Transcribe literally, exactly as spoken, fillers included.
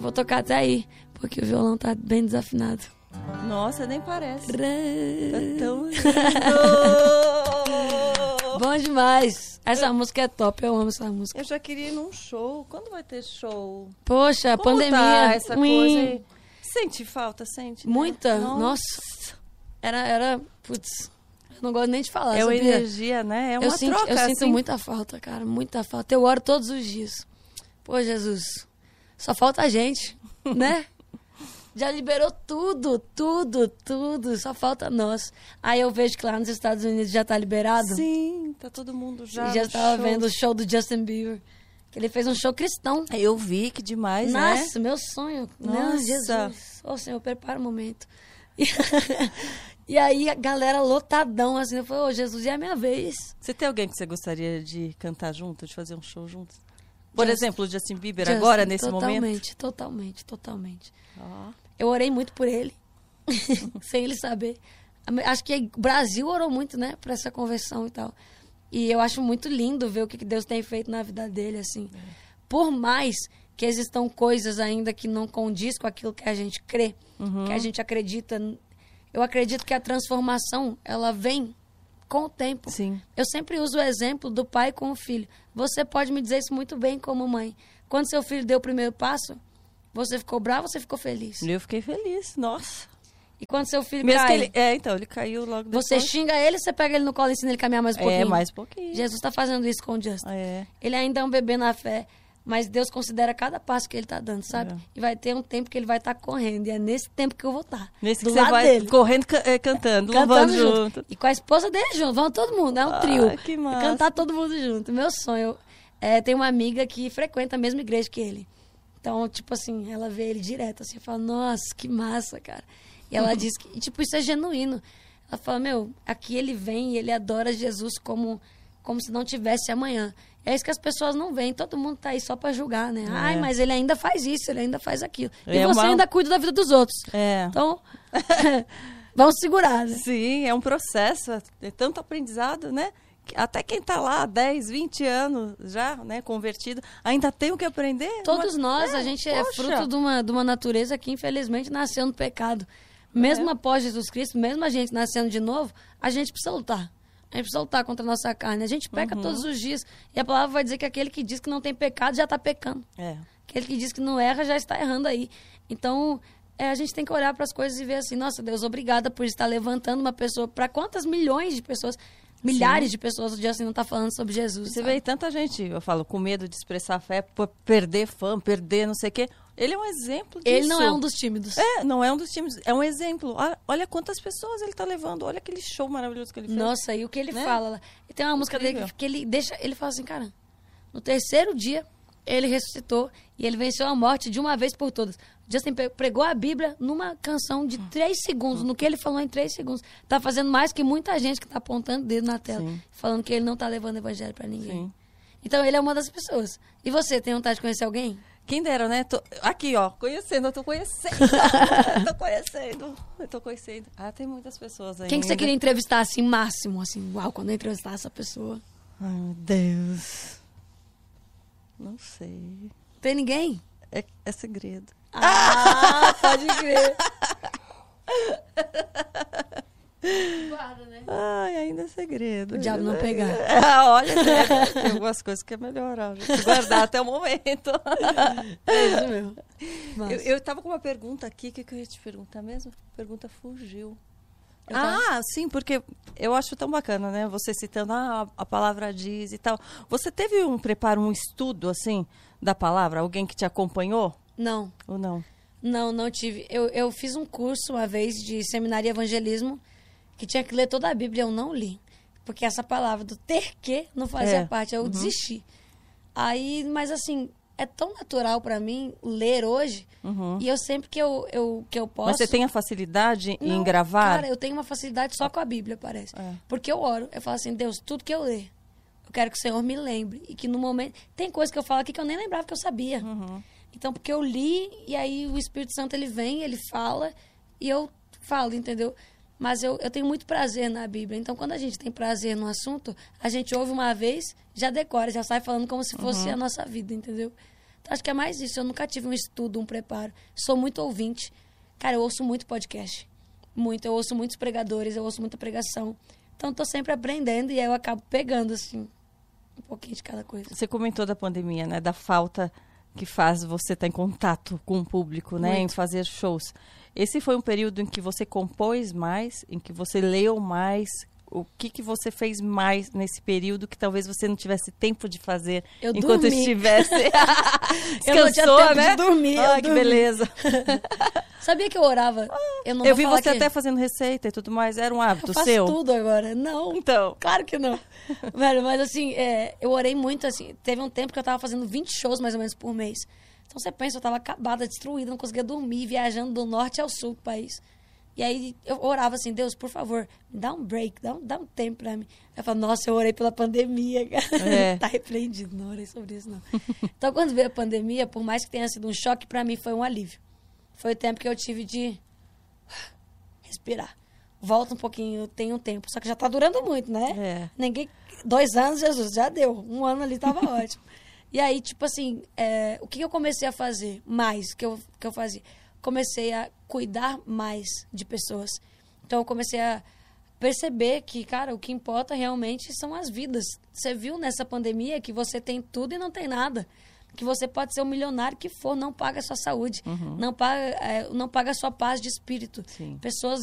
vou tocar até aí, porque o violão tá bem desafinado. Nossa, nem parece. Tá tão lindo. Bom demais. Essa eu... música é top, eu amo essa música. Eu já queria ir num show. Quando vai ter show? Poxa, Como pandemia. Tá essa Ui. coisa aí? Sente falta, sente? Né? Muita. Nossa. Nossa. Era, era, putz, eu não gosto nem de falar. É uma sabia? energia, né? É uma eu sinto, troca, Eu assim. sinto muita falta, cara, muita falta. Eu oro todos os dias. Pô, Jesus, só falta a gente, né? Já liberou tudo, tudo, tudo. Só falta nós. Aí eu vejo que lá nos Estados Unidos já tá liberado. Sim, tá todo mundo já. E já estava show. vendo o show do Justin Bieber. Que ele fez um show cristão. Eu vi, que demais, Nossa, né? meu sonho. Nossa. Meu Jesus. Ô, Senhor, prepara o momento. E, e aí a galera lotadão, assim. Eu falei, ô, Jesus, é a minha vez. Você tem alguém que você gostaria de cantar junto, de fazer um show juntos? Por Justin, exemplo, o Justin Bieber, Justin, agora, nesse totalmente, momento? Totalmente, totalmente, totalmente. Oh. Eu orei muito por ele, sem ele saber. Acho que o Brasil orou muito, né, pra essa conversão e tal. E eu acho muito lindo ver o que Deus tem feito na vida dele, assim. É. Por mais que existam coisas ainda que não condiz com aquilo que a gente crê, uhum. que a gente acredita. Eu acredito que a transformação, ela vem com o tempo. Sim. Eu sempre uso o exemplo do pai com o filho. Você pode me dizer isso muito bem como mãe. Quando seu filho deu o primeiro passo, você ficou bravo ou você ficou feliz? Eu fiquei feliz, nossa. E quando seu filho Mesmo cai... Que ele, é, então, ele caiu logo depois. Você xinga ele, você pega ele no colo e ensina ele a caminhar mais um pouquinho? É, mais um pouquinho. Jesus está fazendo isso com o Justin. É. Ele ainda é um bebê na fé, mas Deus considera cada passo que ele está dando, sabe? É. E vai ter um tempo que ele vai estar tá correndo, e é nesse tempo que eu vou estar. Tá, nesse do que lado você vai dele. correndo, é, cantando, cantando louvando junto. junto. E com a esposa dele junto, vamos todo mundo, é um trio. Ah, que massa. Cantar todo mundo junto. Meu sonho... É, tem uma amiga que frequenta a mesma igreja que ele. Então, tipo assim, ela vê ele direto, assim, fala, nossa, que massa, cara. E ela diz que, tipo, isso é genuíno. Ela fala, meu, aqui ele vem e ele adora Jesus como, como se não tivesse amanhã. É isso que as pessoas não veem. Todo mundo tá aí só pra julgar, né? É. Ai, mas ele ainda faz isso, ele ainda faz aquilo. E é você uma... ainda cuida da vida dos outros. É. Então, vamos segurar, né? Sim, é um processo, é tanto aprendizado, né? Até quem está lá há dez, vinte anos já, né, convertido, ainda tem o que aprender. Todos Mas, nós, é, a gente poxa. é fruto de uma, de uma natureza que, infelizmente, nasceu no pecado. Mesmo é. após Jesus Cristo, mesmo a gente nascendo de novo, a gente precisa lutar. A gente precisa lutar contra a nossa carne. A gente peca uhum. todos os dias. E a palavra vai dizer que aquele que diz que não tem pecado já está pecando. É. Aquele que diz que não erra já está errando aí. Então, é, a gente tem que olhar para as coisas e ver assim, nossa, Deus, obrigada por estar levantando uma pessoa. Para quantas milhões de pessoas... Milhares Sim. de pessoas o dia assim não tá falando sobre Jesus. Você sabe? vê tanta gente, eu falo, com medo de expressar fé, por perder fã, perder não sei o quê. Ele é um exemplo disso. Ele não é um dos tímidos. É, não é um dos tímidos. É um exemplo. Olha, olha quantas pessoas ele tá levando. Olha aquele show maravilhoso que ele fez. Nossa, e o que ele né? fala lá. E tem uma música Incrível. dele que, que ele deixa... Ele fala assim, cara, no terceiro dia, ele ressuscitou e ele venceu a morte de uma vez por todas. Justin pregou a Bíblia numa canção de três segundos, no que ele falou em três segundos. Tá fazendo mais que muita gente que tá apontando dedo na tela, Sim. falando que ele não tá levando o evangelho pra ninguém. Sim. Então ele é uma das pessoas. E você, tem vontade de conhecer alguém? Quem dera, né? Tô... Aqui, ó, conhecendo, eu tô conhecendo. eu tô conhecendo, eu tô conhecendo. Ah, tem muitas pessoas aí. Quem que você queria entrevistar, assim, máximo, assim, uau, quando eu entrevistar essa pessoa? Ai, meu Deus. Não sei. Tem ninguém? É, é segredo. Ah, pode crer. Guarda, né? Ai, ainda é segredo. O diabo não pegar. Ah, olha, tem, tem algumas coisas que é melhor ó, guardar até o momento. É isso mesmo. Eu, eu tava com uma pergunta aqui, o que, que eu ia te perguntar mesmo? A pergunta fugiu. Eu ah, tava... sim, porque eu acho tão bacana, né? Você citando, ah, a palavra diz e tal. Você teve um preparo, um estudo, assim, da palavra? Alguém que te acompanhou? Não. Ou não? Não, não tive. Eu, eu fiz um curso uma vez de seminário e evangelismo que tinha que ler toda a Bíblia. Eu não li. Porque essa palavra do ter que não fazia é. parte. Eu uhum. desisti. Aí, mas assim, é tão natural para mim ler hoje. Uhum. E eu sempre que eu, eu, que eu posso... Mas você tem a facilidade não, em gravar? Cara, eu tenho uma facilidade só com a Bíblia, parece. É. Porque eu oro. Eu falo assim, Deus, tudo que eu ler, eu quero que o Senhor me lembre. E que no momento... Tem coisa que eu falo aqui que eu nem lembrava que eu sabia. Uhum. Então, porque eu li, e aí o Espírito Santo, ele vem, ele fala, e eu falo, entendeu? Mas eu, eu tenho muito prazer na Bíblia. Então, quando a gente tem prazer no assunto, a gente ouve uma vez, já decora, já sai falando como se fosse uhum. a nossa vida, entendeu? Então, acho que é mais isso. Eu nunca tive um estudo, um preparo. Sou muito ouvinte. Cara, eu ouço muito podcast. Muito. Eu ouço muitos pregadores, eu ouço muita pregação. Então, tô sempre aprendendo e aí eu acabo pegando, assim, um pouquinho de cada coisa. Você comentou da pandemia, né? Da falta que faz você estar em contato com o público, né? Muito. Em fazer shows. Esse foi um período em que você compôs mais, em que você leu mais. O que, que você fez mais nesse período que talvez você não tivesse tempo de fazer eu enquanto dormi. estivesse... Descansou, eu não tinha tempo né? de dormir. Ah, que dormi. beleza. Sabia que eu orava? Eu, não eu vou vi falar você que... até fazendo receita e tudo mais. Era um hábito eu faço seu? tudo agora. Não. Então. Claro que não. Velho, mas assim, é, eu orei muito, assim. Teve um tempo que eu tava fazendo vinte shows, mais ou menos, por mês. Então você pensa, eu tava acabada, destruída, não conseguia dormir, viajando do norte ao sul do país. E aí eu orava assim, Deus, por favor, me dá um break, dá um, dá um tempo pra mim. Eu falava, nossa, eu orei pela pandemia, cara. É. Tá repreendido, não orei sobre isso, não. Então, quando veio a pandemia, por mais que tenha sido um choque, pra mim foi um alívio. Foi o tempo que eu tive de respirar. Volta um pouquinho, tem um tempo. Só que já tá durando muito, né? É. Ninguém... Dois anos, Jesus, já deu. Um ano ali tava ótimo. E aí, tipo assim, é, o que eu comecei a fazer mais que eu, que eu fazia? Comecei a cuidar mais de pessoas. Então, eu comecei a perceber que, cara, o que importa realmente são as vidas. Você viu nessa pandemia que você tem tudo e não tem nada. Que você pode ser o milionário que for, não paga a sua saúde. Uhum. Não paga, é, não paga a sua paz de espírito. Sim. Pessoas